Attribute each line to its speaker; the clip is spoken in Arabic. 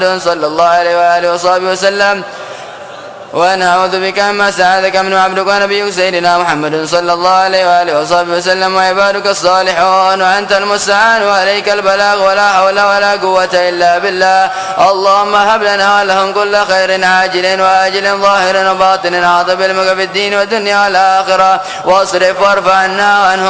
Speaker 1: صلى الله عليه وآله وصحبه وسلم. ونعوذ بك مما استعاذك منه عبدك ونبيك سيدنا محمد صلى الله عليه وآله وصحبه وسلم وعبادك الصالحون، وأنت المستعان وعليك البلاغ، ولا حول ولا قوة إلا بالله. اللهم هب لنا ولهم كل خير عاجل وآجل ظاهر وباطن، أعظم علمك في الدين والدنيا والآخرة، واصرف وارفع عنا عنهم